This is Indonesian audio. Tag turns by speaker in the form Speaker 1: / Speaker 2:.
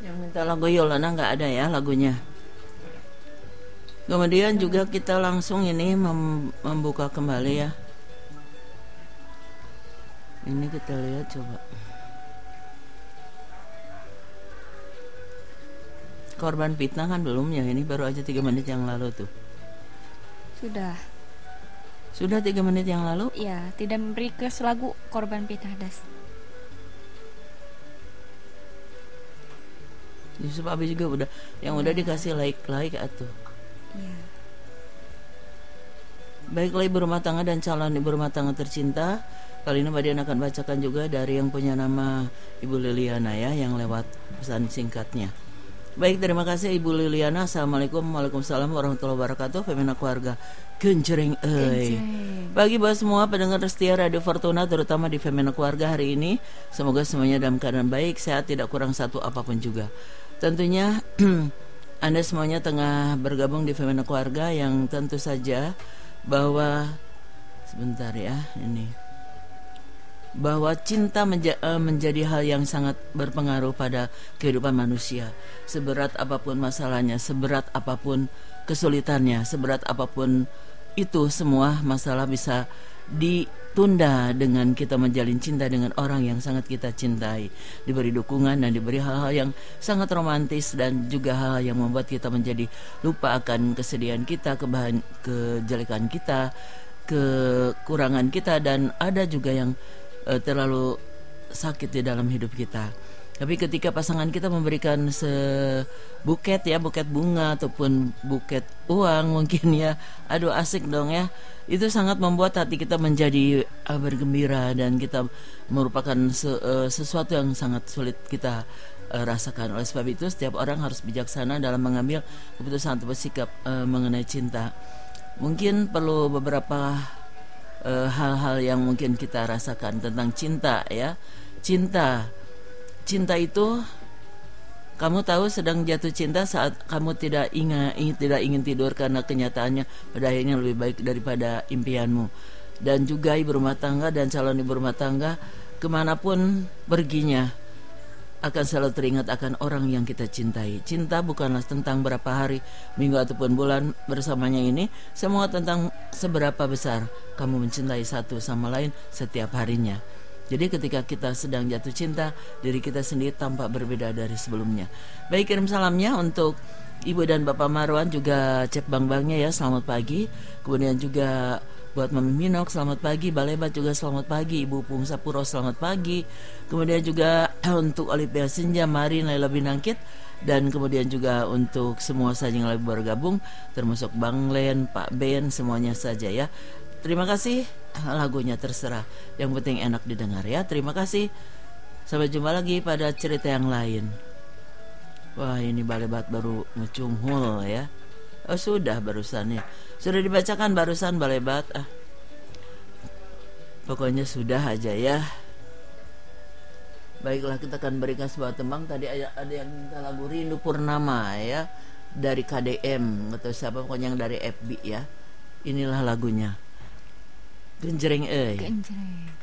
Speaker 1: Yang minta lagu Yolanda nggak ada ya lagunya. Kemudian juga kita langsung ini membuka kembali ya. Ini kita lihat coba. Korban fitnah kan belum ya, ini baru aja 3 menit yang lalu tuh. Sudah 3 menit yang lalu?
Speaker 2: Ya, tidak memberi request lagu korban fitnah das.
Speaker 1: Yusuf Abi juga udah, yang udah dikasih like atuh.
Speaker 2: Iya.
Speaker 1: Baiklah ibu rumah tangga dan calon ibu rumah tangga tercinta, kali ini Mbak Dian akan bacakan juga dari yang punya nama Ibu Liliana ya, yang lewat pesan singkatnya. Baik, terima kasih Ibu Liliana. Assalamualaikum, waalaikumsalam warahmatullahi wabarakatuh. Femina keluarga Genjreng euy. Bagi buat semua pendengar setia Radio Fortuna, terutama di Femina keluarga hari ini, semoga semuanya dalam keadaan baik, sehat, tidak kurang satu apapun juga. Tentunya Anda semuanya tengah bergabung di Femina keluarga yang tentu saja bahwa sebentar ya ini, bahwa cinta menjadi hal yang sangat berpengaruh pada kehidupan manusia. Seberat apapun masalahnya, seberat apapun kesulitannya, seberat apapun itu, semua masalah bisa ditunda dengan kita menjalin cinta dengan orang yang sangat kita cintai, diberi dukungan dan diberi hal-hal yang sangat romantis, dan juga hal yang membuat kita menjadi lupa akan kesedihan kita, kejelekan kita, kekurangan kita, dan ada juga yang terlalu sakit di dalam hidup kita. Tapi ketika pasangan kita memberikan sebuket ya, buket bunga ataupun buket uang mungkin ya, aduh asik dong ya. Itu sangat membuat hati kita menjadi bergembira, dan kita merupakan sesuatu yang sangat sulit kita rasakan. Oleh sebab itu setiap orang harus bijaksana dalam mengambil keputusan atau bersikap mengenai cinta. Mungkin perlu beberapa hal-hal yang mungkin kita rasakan tentang cinta ya. Cinta itu, kamu tahu sedang jatuh cinta saat kamu tidak ingin tidur karena kenyataannya pada akhirnya lebih baik daripada impianmu. Dan juga ibu rumah tangga dan calon ibu rumah tangga, kemanapun perginya akan selalu teringat akan orang yang kita cintai. Cinta bukanlah tentang berapa hari, minggu ataupun bulan bersamanya ini, semua tentang seberapa besar kamu mencintai satu sama lain setiap harinya. Jadi ketika kita sedang jatuh cinta, diri kita sendiri tampak berbeda dari sebelumnya. Baik, kirim salamnya untuk Ibu dan Bapak Marwan, juga cep bang-bangnya ya, selamat pagi. Kemudian juga buat Mami Minok, selamat pagi. Balebat juga selamat pagi. Ibu Pung Sapuro, selamat pagi. Kemudian juga untuk Olivia Senja, Marin, Laila Binangkit, dan kemudian juga untuk semua saja yang lagi bergabung, termasuk Bang Len, Pak Ben, semuanya saja ya. Terima kasih, lagunya terserah, yang penting enak didengar ya. Terima kasih. Sampai jumpa lagi pada cerita yang lain. Wah, ini Balebat baru ngecunghul ya. Oh, sudah barusan ya. Sudah dibacakan barusan Balebat. Pokoknya sudah aja ya. Baiklah, kita akan berikan sebuah tembang. Tadi ada yang minta lagu Rindu Purnama ya, dari KDM atau siapa, pokoknya yang dari FB ya. Inilah lagunya. Genjreng euy.
Speaker 2: Genjreng.